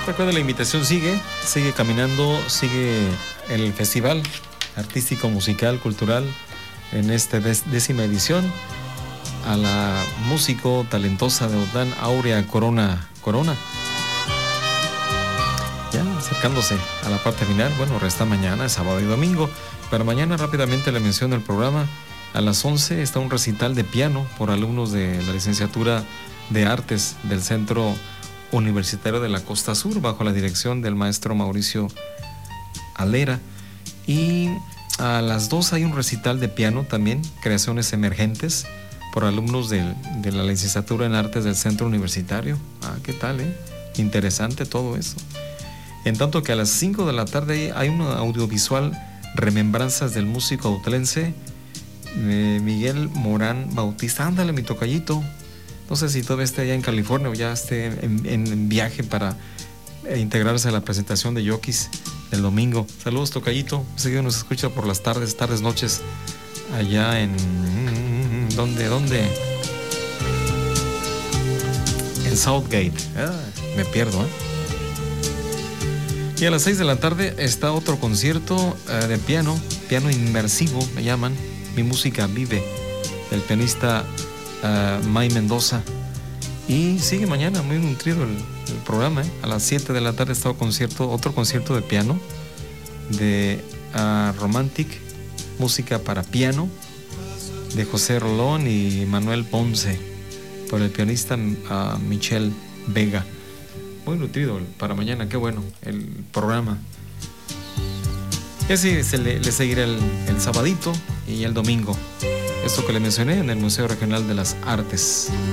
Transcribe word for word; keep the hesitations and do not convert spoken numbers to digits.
Recuerden, la invitación sigue, sigue caminando, sigue el festival artístico, musical, cultural en esta décima edición. A la músico talentosa de Otlán, Aurea Corona Corona. Ya acercándose a la parte final. Bueno, resta mañana, sábado y domingo, pero mañana rápidamente le menciono el programa. A las once está un recital de piano por alumnos de la licenciatura de Artes del Centro Universitario de la Costa Sur, bajo la dirección del maestro Mauricio Alera. Y a las dos hay un recital de piano también, creaciones emergentes, por alumnos de, de la licenciatura en Artes del Centro Universitario. Ah, ¿qué tal, eh? Interesante todo eso. En tanto que a las cinco de la tarde hay un audiovisual, Remembranzas del músico autlense eh, Miguel Morán Bautista. Ándale, mi tocallito. No sé si todavía esté allá en California o ya esté en, en, en viaje para eh, integrarse a la presentación de Yokis el domingo. Saludos, tocallito. Seguido nos escucha por las tardes, tardes, noches, allá en... ¿Dónde? ¿Dónde? En Southgate. Ah, me pierdo, ¿eh? Y a las seis de la tarde está otro concierto uh, de piano, piano inmersivo, me llaman. Mi música vive, del pianista uh, May Mendoza. Y sigue mañana, muy nutrido el, el programa, ¿eh? A las siete de la tarde está otro concierto, otro concierto de piano de uh, Romantic, música para piano, de José Rolón y Manuel Ponce, por el pianista uh, Michel Vega. Muy nutrido para mañana, qué bueno el programa. Y así se le, le seguirá el, el sabadito y el domingo. Esto que le mencioné en el Museo Regional de las Artes.